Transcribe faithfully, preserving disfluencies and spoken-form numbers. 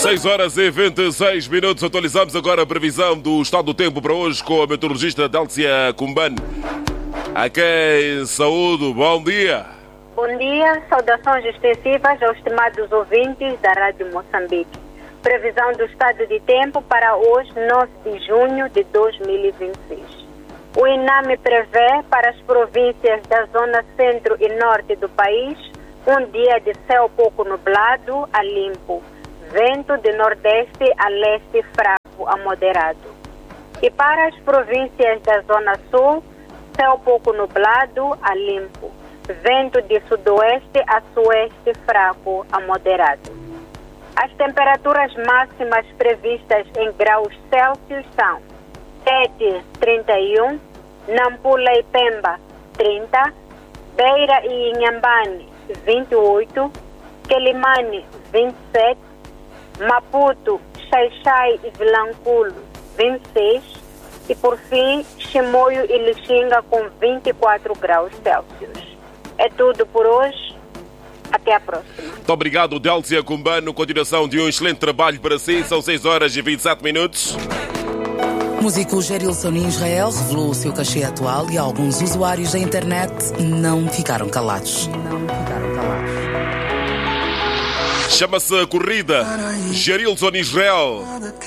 seis horas e vinte e seis minutos. Atualizamos agora a previsão do estado do tempo para hoje com a meteorologista Délcia Kumban. A quem saúde, bom dia. Bom dia, saudações extensivas aos estimados ouvintes da Rádio Moçambique. Previsão do estado de tempo para hoje, nove de junho de dois mil e vinte e seis. O INAME prevê para as províncias da zona centro e norte do país um dia de céu pouco nublado a limpo, vento de nordeste a leste fraco a moderado. E para as províncias da zona sul, céu pouco nublado a limpo, vento de sudoeste a sueste fraco a moderado. As temperaturas máximas previstas em graus Celsius são Tete, trinta e um, Nampula e Pemba, trinta, Beira e Inhambane, vinte e oito, Quelimane, vinte e sete, Maputo, Xai-Xai e Vilanculo, vinte e seis e, por fim, Chimoio e Lixinga com vinte e quatro graus Celsius. É tudo por hoje. Até a próxima. Muito obrigado, Délcia Kumbano. Continuação de um excelente trabalho para si. São seis horas e vinte e sete minutos. O músico Gerilson Israel revelou o seu cachê atual e alguns usuários da internet não ficaram calados. Não ficaram calados. Chama-se Corrida. Gerilson Israel.